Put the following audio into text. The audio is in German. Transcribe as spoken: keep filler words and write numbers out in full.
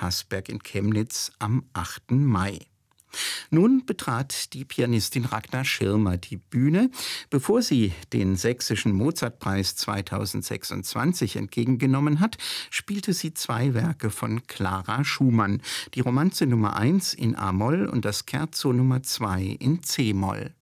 Hasberg in Chemnitz am achten Mai. Nun betrat die Pianistin Ragnar Schirmer die Bühne. Bevor sie den Sächsischen Mozartpreis zweitausendsechsundzwanzig entgegengenommen hat, spielte sie zwei Werke von Clara Schumann, die Romanze Nummer eins in a-Moll und das Scherzo Nummer zwei in c-Moll.